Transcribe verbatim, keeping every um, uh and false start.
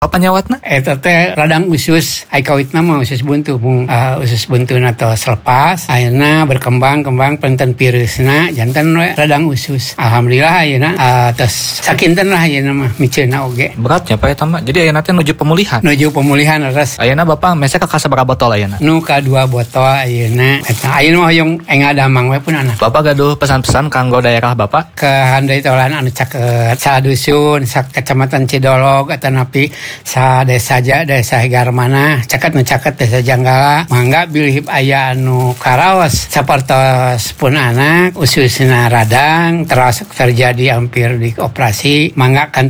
Apa nyawatna? Eta teh radang usus, ai kawitna mah usus buntu, mung uh, usus buntuna tos selepas, ayeuna berkembang-kembang penten pireusna, janten we radang usus. Alhamdulillah ayeuna uh, tos sakinten lah ayeuna mah miceuna oge. Beratnya Pak eta mah. Jadi ayeuna teh nuju pemulihan. Nuju pemulihan leres. Ayeuna Bapak mese ka sabaraha botol ayeuna? Nu ka dua botol ayeuna. Eta ayeuna mah hoyong enga damang we pun anak. Bapak gaduh pesan-pesan kanggo daerah Bapak? Ke handai tolan anu caket sa dusun, sa kecamatan Cidolog atanapi sa desa saja desa Garmana caket nu caket desa Janggala mangga bilih aya anu karaos sapertos pun anak ususna radang terus terjadi hampir di operasi mangga kan